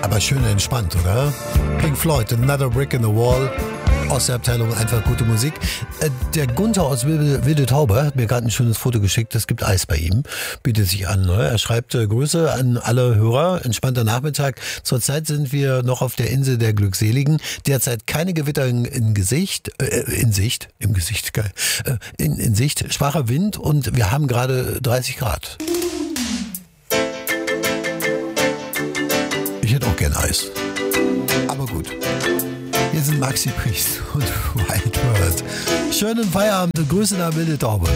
Aber schön entspannt, oder? Pink Floyd, Another Brick in the Wall. Aus der Abteilung einfach gute Musik. Der Gunther aus Wilde Taube hat mir gerade ein schönes Foto geschickt. Es gibt Eis bei ihm. Bietet sich an. Ne? Er schreibt Grüße an alle Hörer. Entspannter Nachmittag. Zurzeit sind wir noch auf der Insel der Glückseligen. Derzeit keine Gewitter in Sicht. Schwacher Wind und wir haben gerade 30 Grad. Ich hätte auch gern Eis. Aber gut. Hier sind Maxi Priest und Wild World. Schönen Feierabend und Grüße nach Wilde Taube.